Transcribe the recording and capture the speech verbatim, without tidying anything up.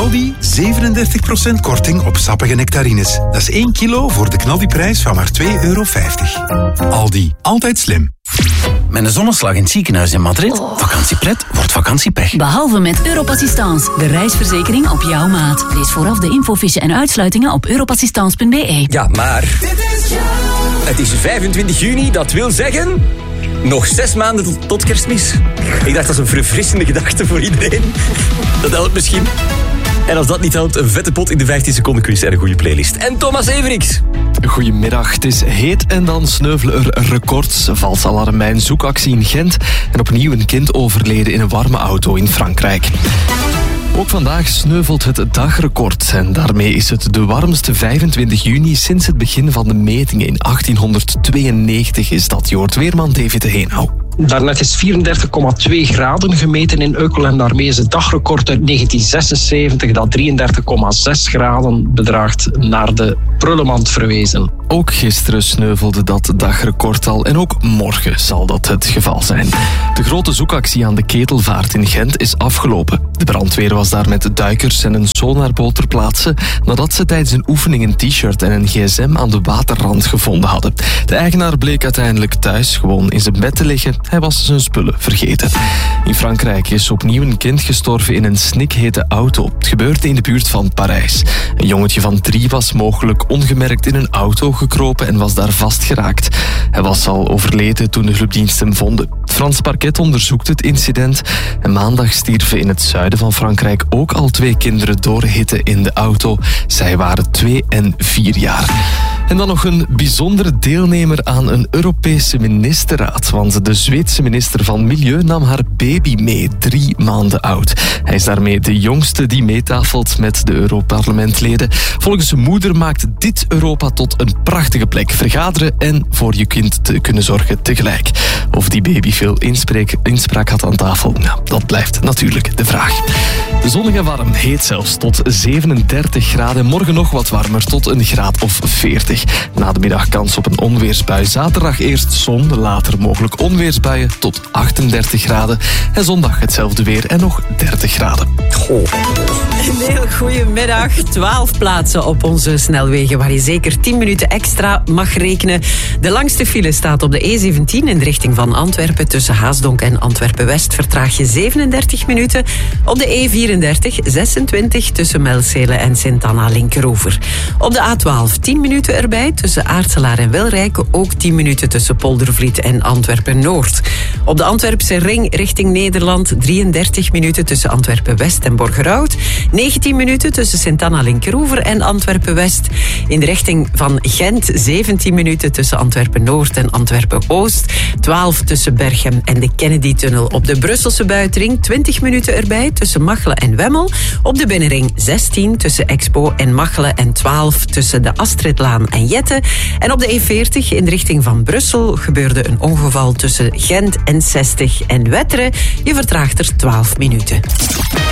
Aldi zevenendertig procent korting op sappige nectarines. Dat is één kilo voor de knaldiprijs van maar twee euro vijftig. Aldi, altijd slim. Met een zonneslag in het ziekenhuis in Madrid. Oh. Vakantiepret wordt vakantiepech. Behalve met Europassistance, de reisverzekering op jouw maat. Lees vooraf de infofiche en uitsluitingen op europassistance punt b e. Ja, maar... Het is vijfentwintig juni, dat wil zeggen... Nog zes maanden tot, tot kerstmis. Ik dacht, dat is een verfrissende gedachte voor iedereen. Dat helpt misschien. En als dat niet helpt, een vette pot in de vijftien seconden quiz en een goede playlist. En Thomas Everix. Goedemiddag, het is heet en dan sneuvelen er records. Vals alarm bij een zoekactie in Gent. En opnieuw een kind overleden in een warme auto in Frankrijk. Ook vandaag sneuvelt het dagrecord en daarmee is het de warmste vijfentwintig juni sinds het begin van de metingen in achttienhonderdtweeënnegentig is dat. Je hoort weerman David de Heenau. Daarnet is vierendertig komma twee graden gemeten in Ukkel en daarmee is het dagrecord uit negentien zesenzeventig dat drieëndertig komma zes graden bedraagt naar de prullenmand verwezen. Ook gisteren sneuvelde dat dagrecord al en ook morgen zal dat het geval zijn. De grote zoekactie aan de Ketelvaart in Gent is afgelopen. De brandweer was daar met duikers en een sonarboot ter plaatse nadat ze tijdens een oefening een t-shirt en een gsm aan de waterrand gevonden hadden. De eigenaar bleek uiteindelijk thuis gewoon in zijn bed te liggen. Hij was zijn spullen vergeten. In Frankrijk is opnieuw een kind gestorven in een snikhete auto. Het gebeurde in de buurt van Parijs. Een jongetje van drie was mogelijk ongemerkt in een auto gekropen en was daar vastgeraakt. Hij was al overleden toen de hulpdiensten hem vonden. Het Frans parket onderzoekt het incident. En maandag stierven in het zuiden van Frankrijk ook al twee kinderen door hitte in de auto. Zij waren twee en vier jaar. En dan nog een bijzondere deelnemer aan een Europese ministerraad. Want de Zweedse minister van Milieu nam haar baby mee, drie maanden oud. Hij is daarmee de jongste die meetafelt met de Europarlementleden. Volgens zijn moeder maakt dit Europa tot een prachtige plek. Vergaderen en voor je kind te kunnen zorgen tegelijk. Of die baby veel inspraak, inspraak had aan tafel, nou, dat blijft natuurlijk de vraag. Zonnig en warm, heet zelfs tot zevenendertig graden. Morgen nog wat warmer, tot een graad of veertig. Na de middag kans op een onweersbui. Zaterdag eerst zon, later mogelijk onweersbuien tot achtendertig graden. En zondag hetzelfde weer en nog dertig graden. Een heel goede middag. twaalf plaatsen op onze snelwegen waar je zeker tien minuten extra mag rekenen. De langste file staat op de E zeventien in de richting van Antwerpen. Tussen Haasdonk en Antwerpen-West vertraag je zevenendertig minuten. Op de E vierendertig zesentwintig tussen Melcelen en Sint-Anna Linkeroever. Op de A twaalf tien minuten erbij tussen Aartselaar en Wilrijke. Ook tien minuten tussen Poldervliet en Antwerpen-Noord. Op de Antwerpse ring richting Nederland drieëndertig minuten tussen Antwerpen-West en Borgerhout. negentien minuten tussen Sint-Anna Linkeroever en Antwerpen-West. In de richting van Gent zeventien minuten tussen Antwerpen-Noord en Antwerpen-Oost. twaalf tussen Berchem en de Kennedy-tunnel. Op de Brusselse buitenring twintig minuten erbij tussen Machelen en Wemmel. Op de binnenring zestien tussen Expo en Machelen en twaalf tussen de Astridlaan en Jette. En op de E veertig in de richting van Brussel gebeurde een ongeval tussen Gent en zestig en Wetteren. Je vertraagt er twaalf minuten.